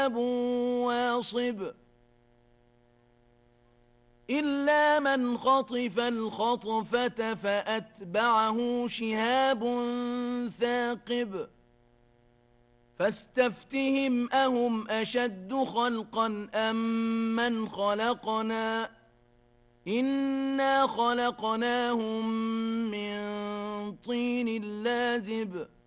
واصب إلا من خطف الخطفة فأتبعه شهاب ثاقب فاستفتهم أهم أشد خلقا أم من خلقنا إنا خلقناهم من طين لازب